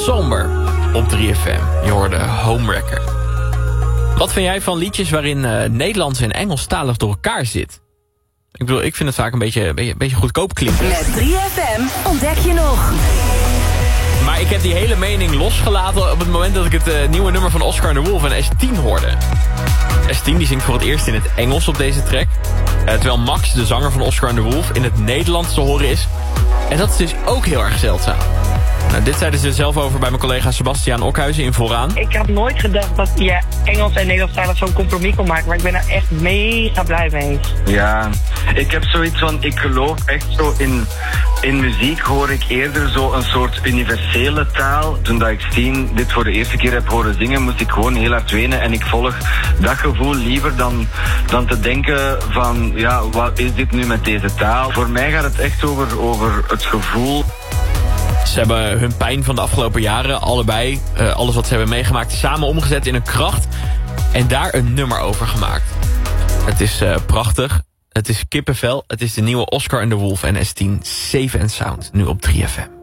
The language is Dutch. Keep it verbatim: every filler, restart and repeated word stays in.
somber op drie F M. Je hoorde Homewrecker. Wat vind jij van liedjes waarin uh, Nederlands en Engelstalig door elkaar zit? Ik bedoel, ik vind het vaak een beetje, een beetje, een beetje goedkoop klinken. Met drie F M ontdek je nog. Maar ik heb die hele mening losgelaten op het moment dat ik het uh, nieuwe nummer van Oscar and the Wolf en S tien hoorde. S tien die zingt voor het eerst in het Engels op deze track. Uh, terwijl Max, de zanger van Oscar and the Wolf, in het Nederlands te horen is. En dat is dus ook heel erg zeldzaam. Nou, dit zeiden ze zelf over bij mijn collega Sebastiaan Okhuizen in Vooraan. Ik had nooit gedacht dat je Engels en Nederlandstalig zo'n compromis kon maken. Maar ik ben er echt mega blij mee. Ja, ik heb zoiets van, ik geloof echt zo in, in muziek hoor ik eerder zo een soort universele taal. Toen dat ik Steen dit voor de eerste keer heb horen zingen, moest ik gewoon heel hard wenen. En ik volg dat gevoel liever dan, dan te denken van, ja, wat is dit nu met deze taal? Voor mij gaat het echt over, over het gevoel. Ze hebben hun pijn van de afgelopen jaren, allebei, uh, alles wat ze hebben meegemaakt, samen omgezet in een kracht. En daar een nummer over gemaakt. Het is uh, prachtig. Het is kippenvel. Het is de nieuwe Oscar and the Wolf en S tien Safe and Sound. Nu op drie F M.